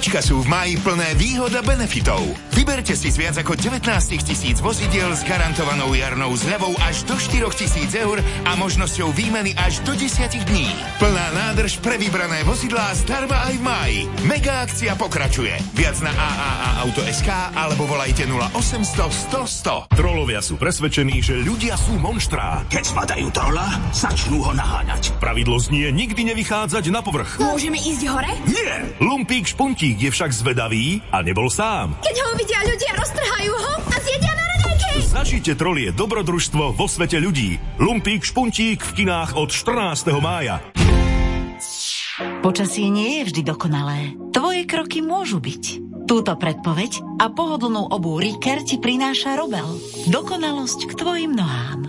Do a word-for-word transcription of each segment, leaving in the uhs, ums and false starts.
Počka sú v máji plné výhod a benefitov. Vyberte si z viac ako devätnásť tisíc vozidiel s garantovanou jarnou zľavou až do štyri tisíc eur a možnosťou výmeny až do desať dní. Plná nádrž pre vybrané vozidlá zdarma aj v máji. Mega akcia pokračuje. Viac na á á á auto bodka es ká alebo volajte nula osemsto sto sto. Trolovia sú presvedčení, že ľudia sú monštrá. Keď zbadajú trola, začnú ho naháňať. Pravidlo znie nikdy nevychádzať na povrch. Môžeme ísť hore? Nie! Lumpík Špuntík je však zvedavý a nebol sám. Keď ho uvidia ľudia, roztrhajú ho a zjedia na raňajky. Zažite Trolie dobrodružstvo vo svete ľudí. Lumpík Špuntík v kinách od štrnásteho mája. Počasie nie je vždy dokonalé. Tvoje kroky môžu byť. Túto predpoveď a pohodlnú obuv Riker ti prináša Robel. Dokonalosť k tvojim nohám.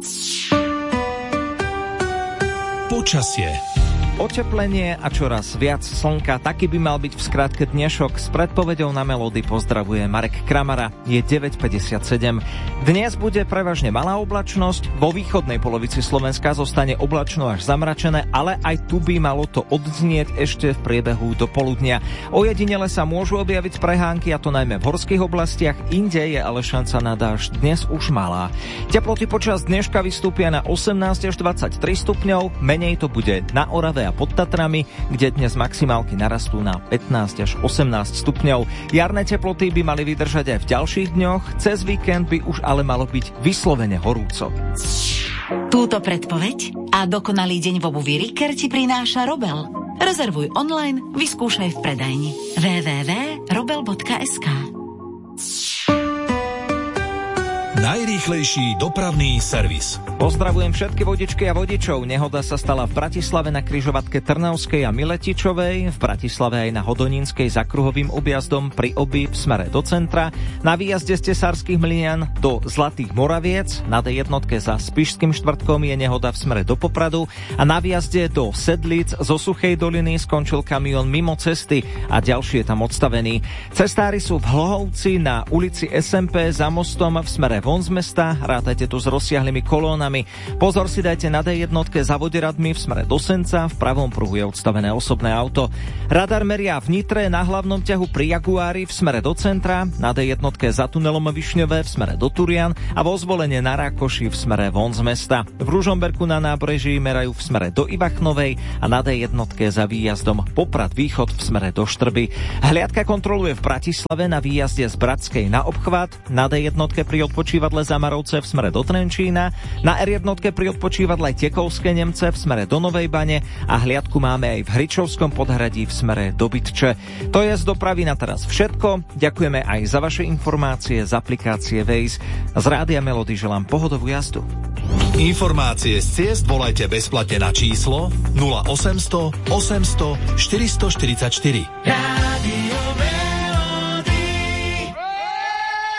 Počasie. Oteplenie a čoraz viac slnka, taký by mal byť v skratke dnešok. S predpoveďou na Melody pozdravuje Marek Kramara. Je deväť päťdesiatsedem. Dnes bude prevažne malá oblačnosť, vo východnej polovici Slovenska zostane oblačno až zamračené, ale aj tu by malo to odznieť ešte v priebehu do poludnia. Ojedinele sa môžu objaviť prehánky, a to najmä v horských oblastiach, inde je ale šanca na dážď dnes už malá. Teploty počas dneška vystúpia na osemnásť až dvadsaťtri stupňov, menej to bude na Orave a pod Tatrami, kde dnes maximálky narastú na pätnásť až osemnásť stupňov. Jarné teploty by mali vydržať aj v ďalších dňoch, cez víkend by už ale malo byť vyslovene horúco. Túto predpoveď a dokonalý deň v obuvi Riker ti prináša Robel. Rezervuj online, vyskúšaj v predajni w w w bodka robel bodka es ká. Najrýchlejší dopravný servis. Pozdravujem všetky vodičky a vodičov. Nehoda sa stala v Bratislave na križovatke Trnavskej a Miletičovej, v Bratislave aj na Hodonínskej za kruhovým objazdom pri obi v smere do centra, na výjazde z Tesárskych Mlynian do Zlatých Moraviec, na dé jednotke za Spišským štvrtkom je nehoda v smere do Popradu a na výjazde do Sedlic zo Suchej doliny skončil kamión mimo cesty a ďalší je tam odstavený. Cestári sú v Hlohovci na ulici es em pé za mostom v smere von z mesta, rátajte tu s rozsiahlymi kolónami. Pozor si dajte na dé jednotke za Vodiradmi v smere do Senca, v pravom pruhu je odstavené osobné auto. Radar meria v Nitre na hlavnom ťahu pri Jaguári v smere do centra, na dé jednotke za tunelom Višňové v smere do Turian a vo Zvolenie na Rákoši v smere von z mesta. V Ružomberku na nábreží merajú v smere do Ivachnovej a na dé jednotke za výjazdom Poprad východ v smere do Štrby. Hliadka kontroluje v Bratislave na výjazde z Bratskej na obchvat, na dé jednotke pri odpočívadle Zamarovce v smere do Trenčína, na er jednotke pri odpočívadle Tekovské Nemce v smere do Novej Bane a hliadku máme aj v Hričovskom podhradí v smere do Bytče. To je z dopravy na teraz všetko. Ďakujeme aj za vaše informácie z aplikácie Waze. Z Rádia Melody želám pohodovú jazdu. Informácie z ciest volajte bezplatne na číslo nula osemsto osemsto štyristoštyridsaťštyri.